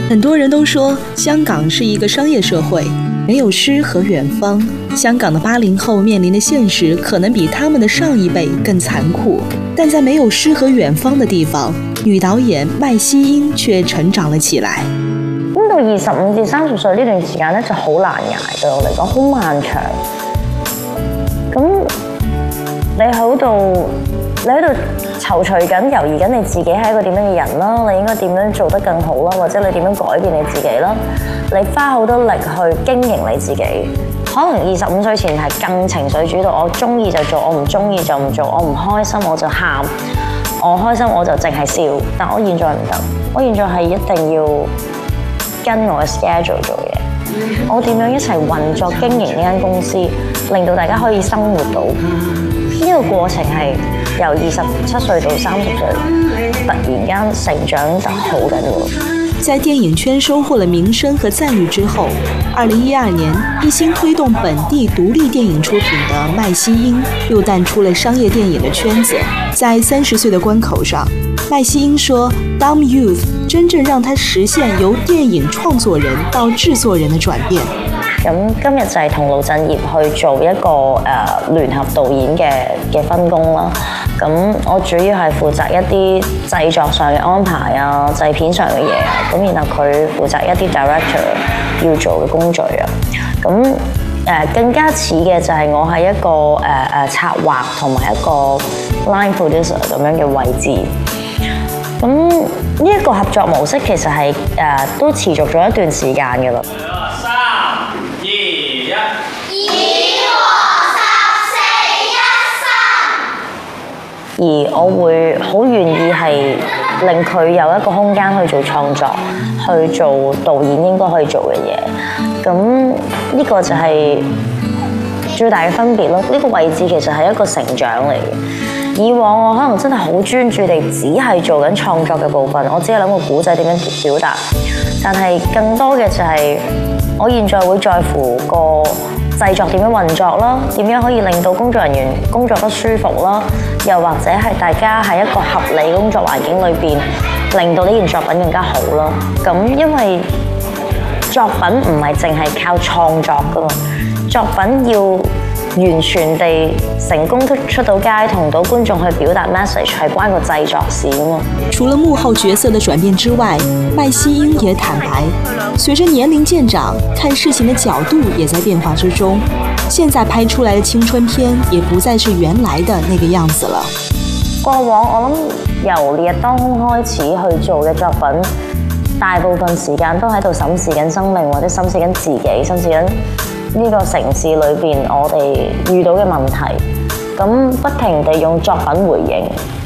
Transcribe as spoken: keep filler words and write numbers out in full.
很多人都说香港是一个商业社会，没有诗和远方。香港的八零后面临的现實可能比他們的上一輩更殘酷，但在沒有詩和遠方的地方，女導演麥希英卻成長了起來。 咁到二十五至三十歲呢段時間咧就好難捱，對我嚟講好漫長。咁你喺度，你喺度躊躇緊、猶豫緊你自己係一個點樣嘅人啦，你應該點樣做得更好啦，或者你點樣改變你自己啦，你花好多力去經營你自己。可能二十五歲前係更情緒主導，我中意就做，我唔中意就唔做，我唔開心我就喊，我開心我就淨係笑。但我現在唔得，我現在係一定要跟我嘅 schedule 做嘢。我點樣一齊運作經營呢間公司，令到大家可以生活到呢個過程係由二十七歲到三十歲，突然間成長得好緊要。 在電影圈收穫了名聲和讚譽之後，二零一二年一心推動本地獨立電影出品的麥希英又淡出了商業電影的圈子。在三十歲的關口上，麥希英說 Dumb Youth 真正讓他實現由電影創作人到製作人的轉變。 咁今日就係同盧振業去做一個誒、呃、聯合導演嘅嘅分工啦。咁我主要係負責一啲製作上嘅安排啊、製片上嘅嘢啊。咁然後佢負責一啲 director 要做嘅工序啊。咁誒、呃、更加似嘅就係我係一個誒誒、呃、策劃同埋一個 line producer 咁樣嘅位置。咁呢一個合作模式其實係誒、呃、都持續咗一段時間嘅啦。而我會好願意係令佢有一個空間去做創作，去做導演應該可以做嘅嘢。咁呢個就係最大嘅分別咯。呢個位置其實係一個成長嚟嘅。以往我可能真係好專注地只係做緊創作嘅部分，我只係諗個故仔點樣表達。但係更多嘅就係我現在會在乎個製作點樣運作啦，點樣可以令到工作人員工作得舒服啦，又或者係大家喺一個合理工作環境裏邊，令到呢件作品更加好啦。咁因為作品唔係淨係靠創作噶嘛，作品要完全地成功出到街，同到觀眾去表達 message 係關個製作事噶嘛。 除了幕後角色的轉變之外，麥希英也坦白，隨着年齡漸長，看事情的角度也在變化之中。現在拍出來的青春片也不再是原來的那個樣子了。 過往我諗由烈日當空開始去做嘅作品，大部分時間都喺度審視緊生命，或者審視緊自己，審視緊呢個城市裏邊我哋遇到嘅問題，咁不停地用作品回應。